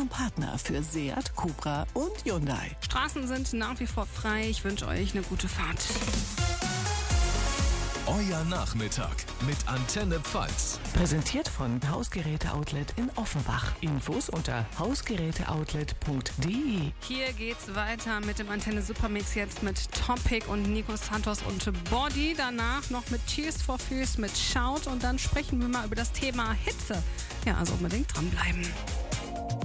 eurem Partner für Seat, Cupra und Hyundai. Straßen sind nach wie vor frei. Ich wünsche euch eine gute Fahrt. Euer Nachmittag mit Antenne Pfalz. Präsentiert von Hausgeräte-Outlet in Offenbach. Infos unter hausgeräteoutlet.de. Hier geht's weiter mit dem Antenne Supermix jetzt mit Topic und Nico Santos und Body. Danach noch mit Tears for Fears mit Shout und dann sprechen wir mal über das Thema Hitze. Ja, also unbedingt dranbleiben.